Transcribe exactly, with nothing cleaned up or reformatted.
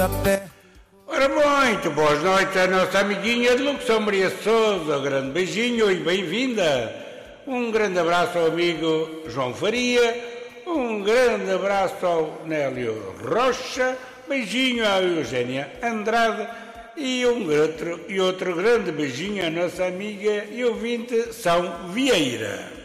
pontapé. Ora, muito boas noites à nossa amiguinha de locução Maria Sousa. Um grande beijinho e bem-vinda. Um grande abraço ao amigo João Faria. Um grande abraço ao Nélio Rocha. Beijinho à Eugénia Andrade. E, um outro, e outro grande beijinho à nossa amiga e ouvinte São Vieira.